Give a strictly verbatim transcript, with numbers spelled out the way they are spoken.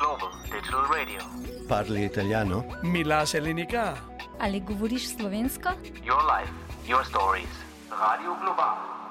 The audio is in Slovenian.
Global Digital Radio. Parli italiano? Mi lase linika. Ali govoriš slovensko? Your life, your stories. Radio Global.